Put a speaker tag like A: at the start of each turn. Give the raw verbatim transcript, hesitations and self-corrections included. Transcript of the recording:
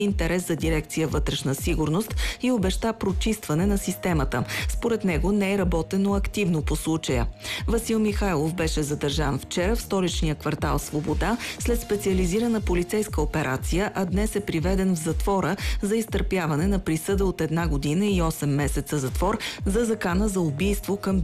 A: интерес за дирекция вътрешна сигурност и обеща прочистване на системата. Според него не е работено активно по случая. Васил Михайлов беше задържан вчера в столичния квартал Свобода след специализирана полицейска операция, а днес е приведен в затвора за изтърпяване на присъда от една година и осем месеца затвор за закана за убийство към